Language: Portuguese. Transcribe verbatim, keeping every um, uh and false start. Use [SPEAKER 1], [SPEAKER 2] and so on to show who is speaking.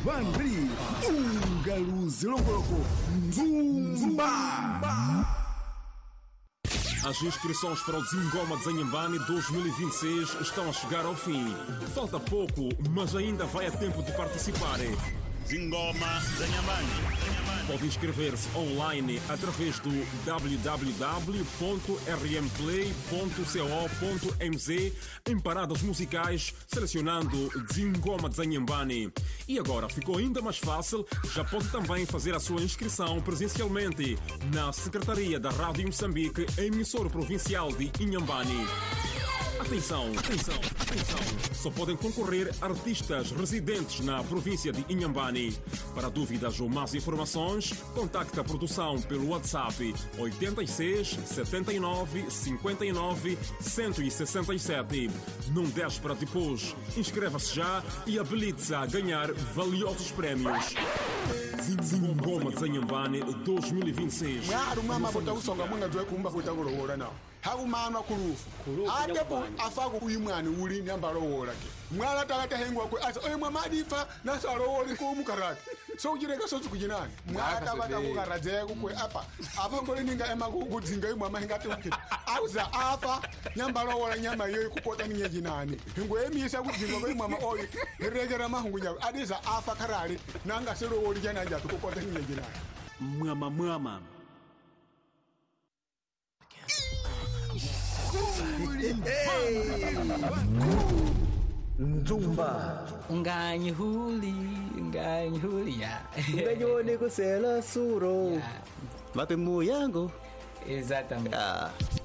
[SPEAKER 1] Nyambani, Ungaluzi Longoloko, Nzumba.
[SPEAKER 2] As inscrições para o Dzingoma de Nyambani dois mil e vinte e seis estão a chegar ao fim. Falta pouco, mas ainda vai a tempo de participar.
[SPEAKER 3] Dzingoma de Nyambani.
[SPEAKER 2] Pode inscrever-se online através do w w w ponto r m play ponto co ponto m z em paradas musicais, selecionando Dzingoma de Nyambani. E agora ficou ainda mais fácil, já pode também fazer a sua inscrição presencialmente na Secretaria da Rádio Moçambique, emissora provincial de Inhambane. Atenção, atenção, atenção. Só podem concorrer artistas residentes na província de Inhambane. Para dúvidas ou mais informações, contacte a produção pelo WhatsApp oito seis, sete nove, cinco nove, um seis sete. Não deixe para depois. Inscreva-se já e habilite-se a ganhar valiosos prémios. Dzingoma de Nyambani dois mil e vinte e seis.
[SPEAKER 4] Hakumana khulufu ade bo afaka uyimwana uri nyambaro wora ke mwala takata hengwa ko asa oy mama difa na saro wori ko mukarati so ujireka so tukujinani mwata bata ko karaje ko ko apa apa ngole ninga ema ko kudzinga mama hengati uke auza afa nyambaro wora nyama yoy ko kota ninye jinani ngo emisa kudzinga ko mama oy regera mahungu nya adiza afa karari nanga sero wori jana njatu ko kota ninye jinani
[SPEAKER 5] mwama mwama
[SPEAKER 6] Nzumba
[SPEAKER 7] Nganyi huli, nganyi huli ya.
[SPEAKER 6] Nganyone kusela suro. Mapimu yangu.
[SPEAKER 7] Exatamente.
[SPEAKER 6] Ah.